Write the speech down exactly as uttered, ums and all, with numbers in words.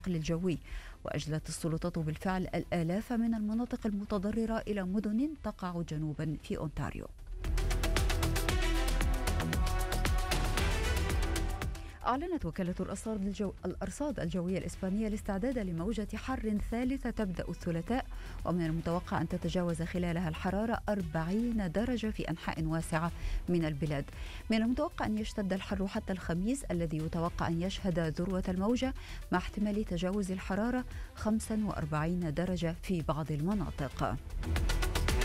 الجوي. وأجلت السلطات بالفعل الآلاف من المناطق المتضررة إلى مدن تقع جنوبا في أونتاريو. أعلنت وكالة الأرصاد, الجو... الأرصاد الجوية الإسبانية الاستعداد لموجة حر ثالثة تبدأ الثلاثاء، ومن المتوقع أن تتجاوز خلالها الحرارة أربعين درجة في أنحاء واسعة من البلاد. من المتوقع أن يشتد الحر حتى الخميس الذي يتوقع أن يشهد ذروة الموجة، مع احتمال تجاوز الحرارة خمسة وأربعين درجة في بعض المناطق.